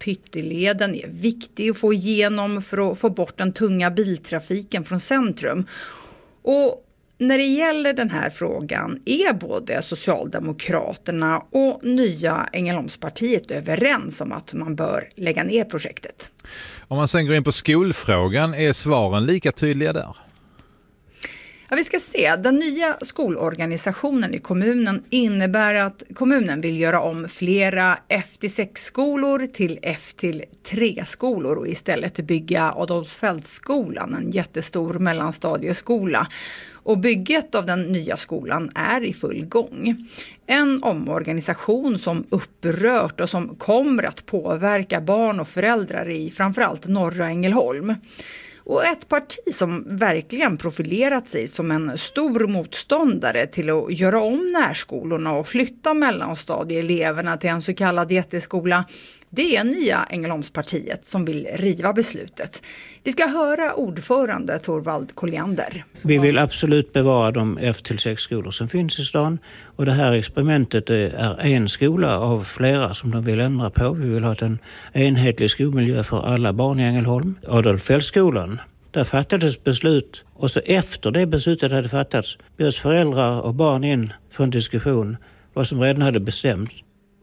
Pytteleden är viktig att få igenom för att få bort den tunga biltrafiken från centrum. Och när det gäller den här frågan är både Socialdemokraterna och nya Ängelholmspartiet överens om att man bör lägga ner projektet. Om man sen går in på skolfrågan, är svaren lika tydliga där? Ja, vi ska se. Den nya skolorganisationen i kommunen innebär att kommunen vill göra om flera F-6-skolor till F-3-skolor och istället bygga Adolfsfältsskolan, en jättestor mellanstadieskola. Och bygget av den nya skolan är i full gång. En omorganisation som upprört och som kommer att påverka barn och föräldrar i framförallt norra Ängelholm. Och ett parti som verkligen profilerat sig som en stor motståndare till att göra om närskolorna och flytta mellanstadieeleverna till en så kallad jätteskola, det är nya Ängelholmspartiet som vill riva beslutet. Vi ska höra ordförande Torvald Colliander. Vi vill absolut bevara de F-6-skolor som finns i stan. Och det här experimentet är en skola av flera som de vill ändra på. Vi vill ha en enhetlig skolmiljö för alla barn i Ängelholm. Adolfsfältsskolan, där fattades beslut. Och så efter det beslutet hade fattats bjöds föräldrar och barn in för en diskussion vad som redan hade bestämts.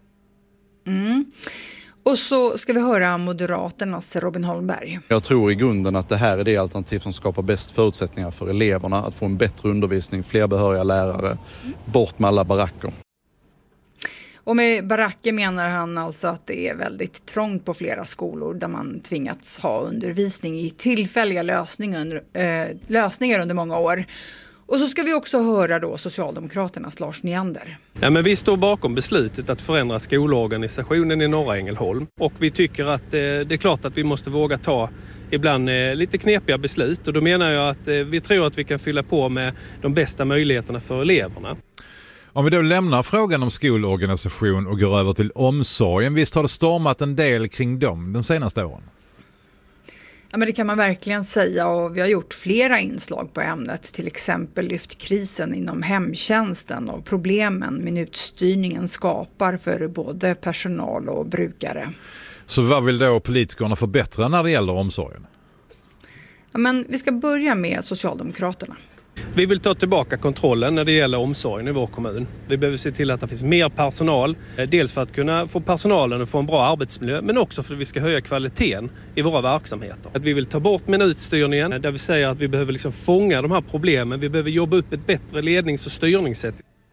Och så ska vi höra Moderaternas Robin Holmberg. Jag tror i grunden att det här är det alternativ som skapar bäst förutsättningar för eleverna. Att få en bättre undervisning, fler behöriga lärare, bort med alla baracker. Och med baracker menar han alltså att det är väldigt trångt på flera skolor där man tvingats ha undervisning i tillfälliga lösningar under många år. Och så ska vi också höra då Socialdemokraternas Lars Neander. Ja, men vi står bakom beslutet att förändra skolorganisationen i norra Ängelholm. Och vi tycker att det är klart att vi måste våga ta ibland lite knepiga beslut. Och då menar jag att vi tror att vi kan fylla på med de bästa möjligheterna för eleverna. Om vi då lämnar frågan om skolorganisation och går över till omsorgen. Visst har det stormat en del kring dem de senaste åren? Ja, men det kan man verkligen säga, och vi har gjort flera inslag på ämnet, till exempel lyft krisen inom hemtjänsten och problemen minutstyrningen skapar för både personal och brukare. Så vad vill då politikerna förbättra när det gäller omsorgen? Ja, men vi ska börja med Socialdemokraterna. Vi vill ta tillbaka kontrollen när det gäller omsorgen i vår kommun. Vi behöver se till att det finns mer personal. Dels för att kunna få personalen att få en bra arbetsmiljö, men också för att vi ska höja kvaliteten i våra verksamheter. Att vi vill ta bort minutstyrningen, där vi säger att vi behöver fånga de här problemen. Vi behöver jobba upp ett bättre lednings- och styrningssätt.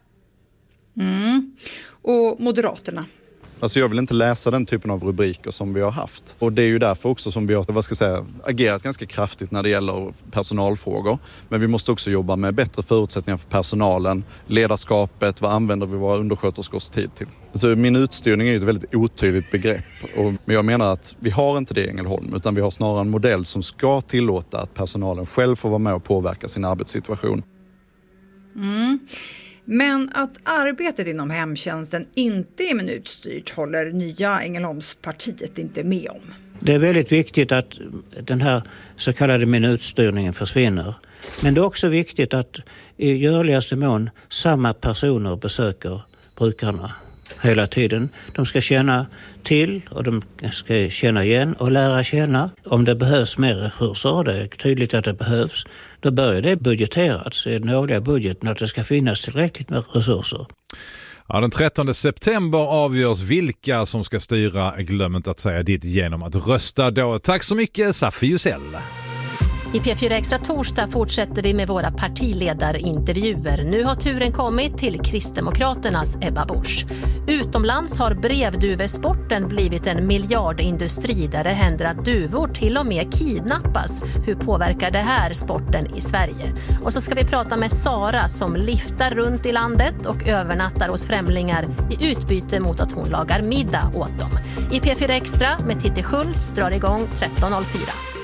Och Moderaterna. Alltså jag vill inte läsa den typen av rubriker som vi har haft. Och det är ju därför också som vi har agerat ganska kraftigt när det gäller personalfrågor. Men vi måste också jobba med bättre förutsättningar för personalen, ledarskapet, vad använder vi våra undersköterskors tid till. Alltså minutstyrning är ju ett väldigt otydligt begrepp. Men jag menar att vi har inte det i Ängelholm, utan vi har snarare en modell som ska tillåta att personalen själv får vara med och påverka sin arbetssituation. Men att arbetet inom hemtjänsten inte är minutstyrt håller nya Ängelholmspartiet inte med om. Det är väldigt viktigt att den här så kallade minutstyrningen försvinner. Men det är också viktigt att i görligaste mån samma personer besöker brukarna hela tiden. De ska känna till och de ska känna igen och lära känna. Om det behövs mer resurser, det är tydligt att det behövs, då bör det budgeterats i den årliga budgeten att det ska finnas tillräckligt med resurser. Ja, den 13 september avgörs vilka som ska styra. Glöm inte att säga ditt genom att rösta då. Tack så mycket, Safi Jusell. I P4 Extra torsdag fortsätter vi med våra partiledarintervjuer. Nu har turen kommit till Kristdemokraternas Ebba Busch. Utomlands har brevduvesporten blivit en miljardindustri där det händer att duvor till och med kidnappas. Hur påverkar det här sporten i Sverige? Och så ska vi prata med Sara som liftar runt i landet och övernattar hos främlingar i utbyte mot att hon lagar middag åt dem. I P4 Extra med Titti Schultz drar igång 13.04.